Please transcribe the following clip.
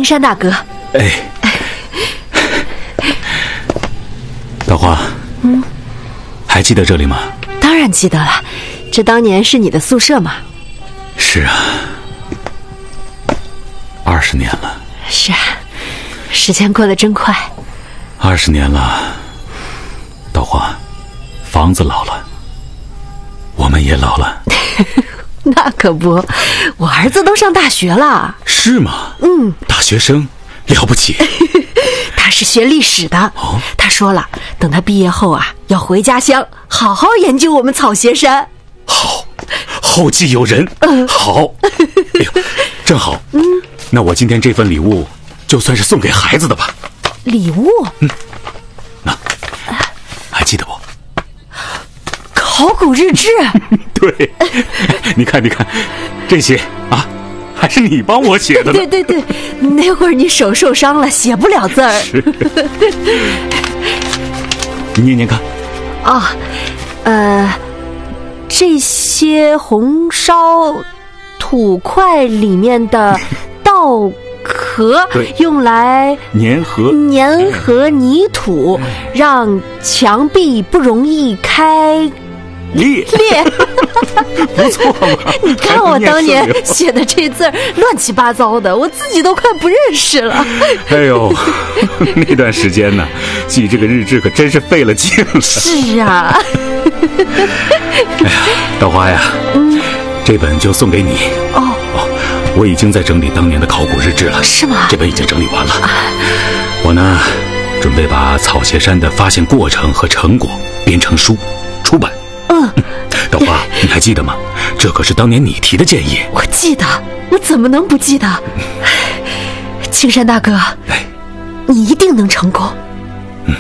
山大哥。 哎，稻花，还记得这里吗？ 当然记得了，这当年是你的宿舍嘛。 是啊，20年了。 是啊，时间过得真快。 20年了，稻花，房子老了，我们也老了。 那可不，我儿子都上大学了。 是吗？大学生了不起。 他是学历史的。 哦， 他说了，等他毕业后啊，要回家乡好好研究我们草鞋山。 好，后继有人。好。哎呦，正好。那我今天这份礼物就算是送给孩子的吧。 礼物？ 那还记得不？ 考古日志。 对，你看，这些啊，还是你帮我写的呢。 对，那会儿你手受伤了，写不了字儿。 是。你念念看。 这些红烧土块里面的稻壳用来粘合泥土，让墙壁不容易开裂。 不错嘛。 你看我当年写的这字儿乱七八糟的，我自己都快不认识了。 哎呦，那段时间呢，记这个日志可真是费了劲了。 是啊。 哎呀，稻花呀，这本就送给你。我已经在整理当年的考古日志了。 是吗？ 这本已经整理完了。我呢，准备把草鞋山的发现过程和成果编成书出版。稻花，你还记得吗？这可是当年你提的建议。 我记得，我怎么能不记得？青山大哥，你一定能成功。